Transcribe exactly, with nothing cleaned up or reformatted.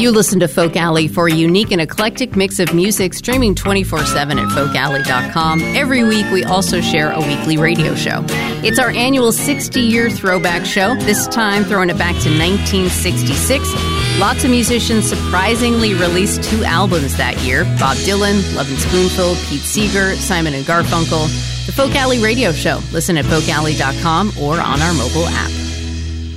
You listen to Folk Alley for a unique and eclectic mix of music, streaming twenty-four seven at folk alley dot com. Every week, we also share a weekly radio show. It's our annual sixty-year throwback show, this time throwing it back to nineteen sixty-six. Lots of musicians surprisingly released two albums that year. Bob Dylan, Lovin' Spoonful, Pete Seeger, Simon and Garfunkel. The Folk Alley Radio Show. Listen at folk alley dot com or on our mobile app.